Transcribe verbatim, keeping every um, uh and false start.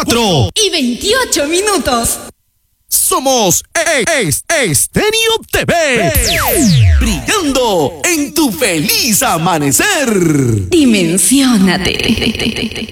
cuatro y veintiocho minutos. Somos es Estéreo T V, brillando en tu feliz amanecer. Dimensiónate.